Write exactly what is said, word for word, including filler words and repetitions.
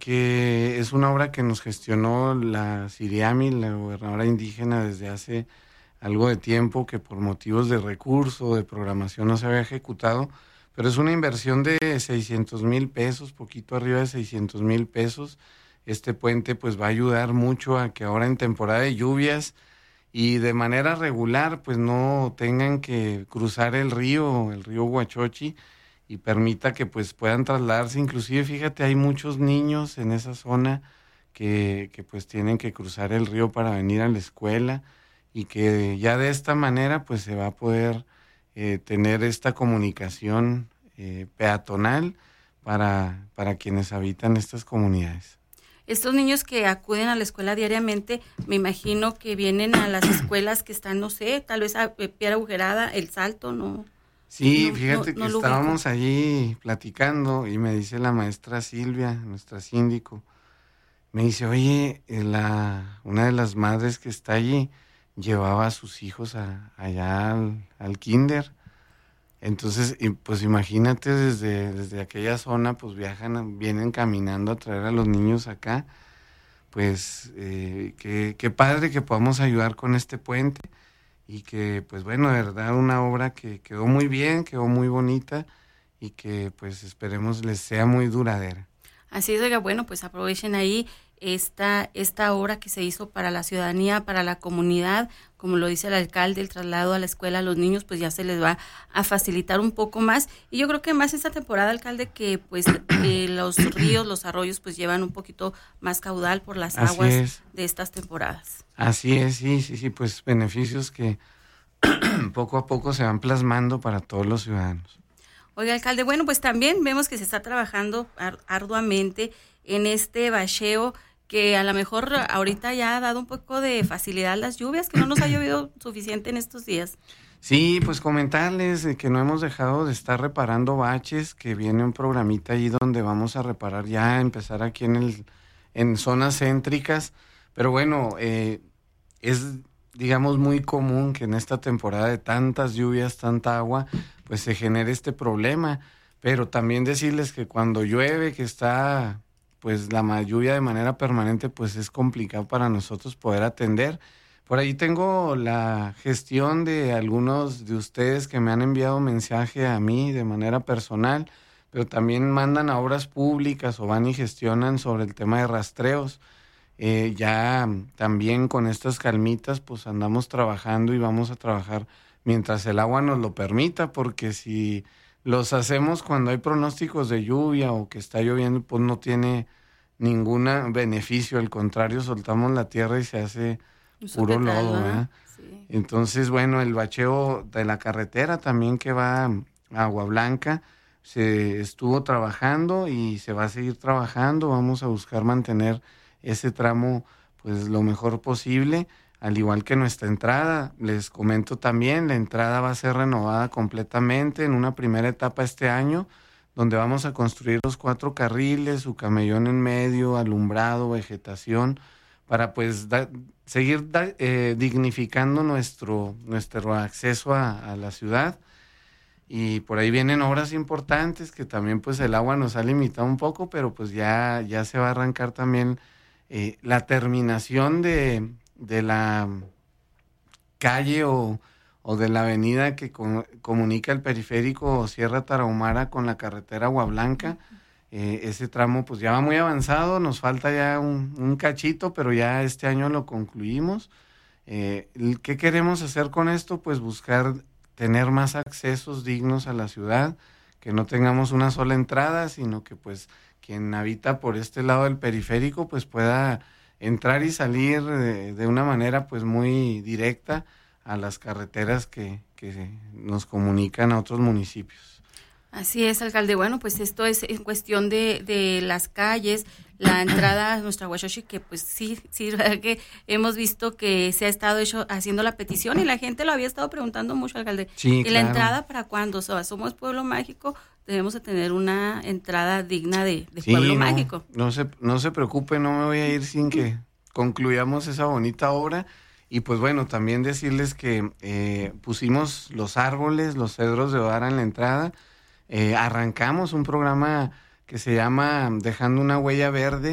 porque es una obra que nos gestionó la Ciriami, la gobernadora indígena, desde hace algo de tiempo, que por motivos de recurso, de programación no se había ejecutado, pero es una inversión de seiscientos mil pesos, poquito arriba de seiscientos mil pesos. Este puente pues va a ayudar mucho a que ahora en temporada de lluvias y de manera regular pues no tengan que cruzar el río, el río Huachochi, y permita que pues puedan trasladarse. Inclusive, fíjate, hay muchos niños en esa zona que, que pues tienen que cruzar el río para venir a la escuela, y que ya de esta manera pues se va a poder eh, tener esta comunicación eh, peatonal para, para quienes habitan estas comunidades. Estos niños que acuden a la escuela diariamente, me imagino que vienen a las escuelas que están, no sé, tal vez a Piedra Agujerada, El Salto, ¿no? Sí, no, fíjate no, no que estábamos allí platicando y me dice la maestra Silvia, nuestra síndico, me dice, oye, la, una de las madres que está allí llevaba a sus hijos a, allá al, al kinder. Entonces, y pues imagínate, desde, desde aquella zona, pues viajan, vienen caminando a traer a los niños acá. Pues eh, qué, qué padre que podamos ayudar con este puente, y que pues bueno, de verdad una obra que quedó muy bien, quedó muy bonita, y que pues esperemos les sea muy duradera. Así es, oiga, bueno, pues aprovechen ahí esta, esta obra que se hizo para la ciudadanía, para la comunidad, como lo dice el alcalde, el traslado a la escuela a los niños, pues ya se les va a facilitar un poco más, y yo creo que más esta temporada, alcalde, que pues eh, los ríos, los arroyos, pues llevan un poquito más caudal por las Así aguas es. de estas temporadas. Así es, sí, sí, sí, pues beneficios que poco a poco se van plasmando para todos los ciudadanos. Oiga, alcalde, bueno, pues también vemos que se está trabajando ar- arduamente en este bacheo, que a lo mejor ahorita ya ha dado un poco de facilidad a las lluvias, que no nos ha llovido suficiente en estos días. Sí, pues comentarles de que no hemos dejado de estar reparando baches, que viene un programita ahí donde vamos a reparar ya, empezar aquí en el en zonas céntricas, pero bueno, eh, es digamos muy común que en esta temporada de tantas lluvias, tanta agua, pues se genere este problema, pero también decirles que cuando llueve, que está pues la ma- lluvia de manera permanente, pues es complicado para nosotros poder atender. Por ahí tengo la gestión de algunos de ustedes que me han enviado mensaje a mí de manera personal, pero también mandan a obras públicas o van y gestionan sobre el tema de rastreos. Eh, ya también con estas calmitas pues andamos trabajando y vamos a trabajar mientras el agua nos lo permita, porque si los hacemos cuando hay pronósticos de lluvia o que está lloviendo, pues no tiene ningún beneficio, al contrario, soltamos la tierra y se hace puro lodo, ¿verdad? Sí. Entonces, bueno, el bacheo de la carretera también que va a Agua Blanca se estuvo trabajando y se va a seguir trabajando. Vamos a buscar mantener ese tramo pues lo mejor posible, al igual que nuestra entrada. Les comento también, la entrada va a ser renovada completamente en una primera etapa este año, donde vamos a construir los cuatro carriles, su camellón en medio, alumbrado, vegetación, para pues da, seguir da, eh, dignificando nuestro, nuestro acceso a, a la ciudad. Y por ahí vienen obras importantes que también pues el agua nos ha limitado un poco, pero pues ya, ya se va a arrancar también eh, la terminación de, de la calle o, o de la avenida que com- comunica el periférico Sierra Tarahumara con la carretera Agua Blanca. Eh, ese tramo pues ya va muy avanzado, nos falta ya un, un cachito, pero ya este año lo concluimos. Eh, ¿Qué queremos hacer con esto? Pues buscar tener más accesos dignos a la ciudad, que no tengamos una sola entrada, sino que pues quien habita por este lado del periférico pues pueda entrar y salir de, de una manera pues muy directa a las carreteras que, que nos comunican a otros municipios. Así es, alcalde. Bueno, pues esto es en cuestión de, de las calles, la entrada a nuestra Huachochi, que pues sí, sí, verdad que hemos visto que se ha estado hecho, haciendo la petición y la gente lo había estado preguntando mucho, alcalde. Sí, ¿Y claro. la entrada para cuándo? O sea, somos pueblo mágico, debemos de tener una entrada digna de, de Sí, pueblo no, mágico. No se, no se preocupe, no me voy a ir sin que concluyamos esa bonita obra. Y pues bueno, también decirles que eh, pusimos los árboles, los cedros de Odara en la entrada. Eh, arrancamos un programa que se llama Dejando una Huella Verde,